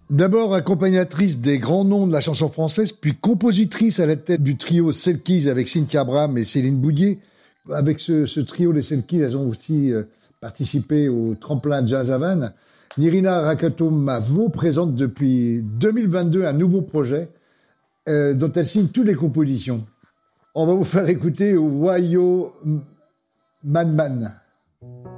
D'abord accompagnatrice des grands noms de la chanson française, puis compositrice à la tête du trio Selkies avec Cynthia Abraham et Céline Boudier. Avec ce trio, les Selkies, elles ont aussi participé au tremplin Jazz à Vannes. Nirina Rakatomavo présente depuis 2022 un nouveau projet dont elle signe toutes les compositions. On va vous faire écouter Wayo Manman.